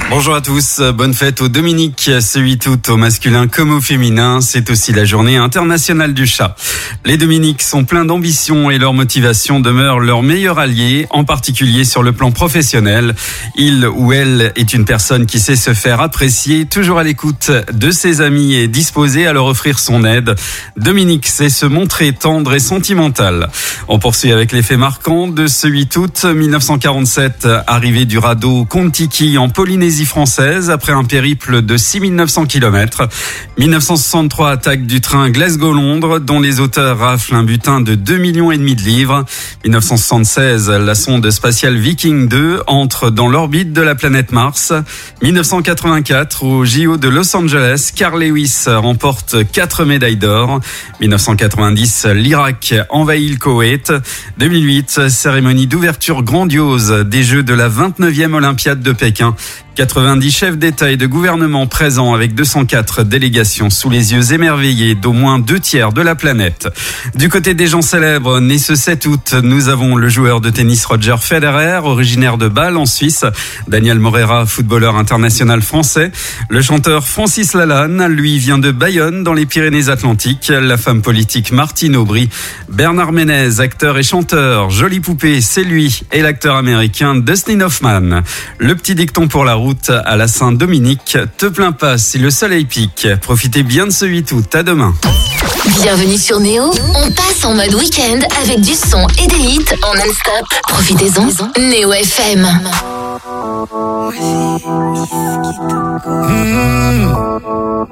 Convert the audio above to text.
Bonjour à tous, bonne fête aux Dominiques, ce 8 août au masculin comme au féminin, c'est aussi la journée internationale du chat. Les Dominiques sont pleins d'ambition et leur motivation demeure leur meilleur allié, en particulier sur le plan professionnel. Il ou elle est une personne qui sait se faire apprécier, toujours à l'écoute de ses amis et disposée à leur offrir son aide. Dominique sait se montrer tendre et sentimentale. On poursuit avec les faits marquants de ce 8 août 1947, arrivée du radeau Kon-Tiki en Polynésie française après un périple de 6900 km. 1963, attaque du train Glasgow-Londres dont les auteurs raflent un butin de 2,5 millions de livres. 1976, la sonde spatiale Viking 2 entre dans l'orbite de la planète Mars. 1984, au JO de Los Angeles, Carl Lewis remporte 4 médailles d'or. 1990, l'Irak envahit le Koweït. 2008, cérémonie d'ouverture grandiose des Jeux de la 29e Olympiade de Pékin. 90 chefs d'État et de gouvernement présents avec 204 délégations sous les yeux émerveillés d'au moins 2/3 de la planète. Du côté des gens célèbres, nés ce 7 août, nous avons le joueur de tennis Roger Federer, originaire de Bâle en Suisse, Daniel Morera, footballeur international français, le chanteur Francis Lalanne, lui vient de Bayonne dans les Pyrénées-Atlantiques, la femme politique Martine Aubry, Bernard Ménez, acteur et chanteur, jolie poupée, c'est lui, et l'acteur américain Dustin Hoffman. Le petit dicton pour la route à la Saint-Dominique, te plains pas si le soleil pique. Profitez bien de ce 8 août, à demain. Bienvenue sur Néo, on passe en mode week-end avec du son et des hits en non-stop. Profitez-en, Néo FM.